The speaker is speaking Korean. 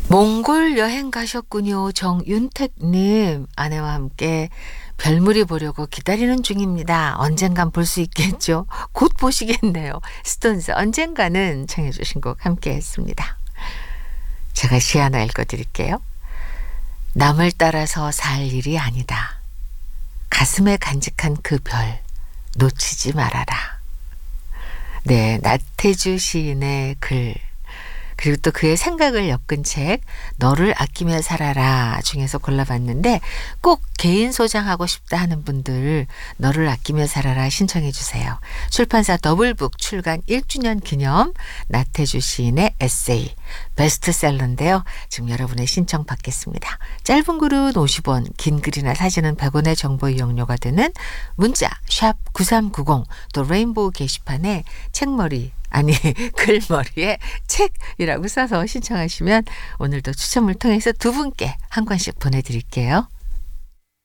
몽골 여행 가셨군요. 정윤택님, 아내와 함께 별무리 보려고 기다리는 중입니다. 언젠간 볼 수 있겠죠. 곧 보시겠네요. 스톤스 언젠가는 청해 주신 곡 함께 했습니다. 제가 시 하나 읽어드릴게요. 남을 따라서 살 일이 아니다. 가슴에 간직한 그 별 놓치지 말아라. 네, 나태주 시인의 글, 그리고 또 그의 생각을 엮은 책 너를 아끼며 살아라 중에서 골라봤는데, 꼭 개인 소장하고 싶다 하는 분들 너를 아끼며 살아라 신청해 주세요. 출판사 더블북 출간 1주년 기념 나태주 시인의 에세이 베스트셀러인데요. 지금 여러분의 신청 받겠습니다. 짧은 글은 50원, 긴 글이나 사진은 100원의 정보 이용료가 되는 문자 샵 9390, 또 레인보우 게시판에 책머리 아니 글머리에 책이라고 써서 신청하시면 오늘도 추첨을 통해서 두 분께 한 권씩 보내드릴게요.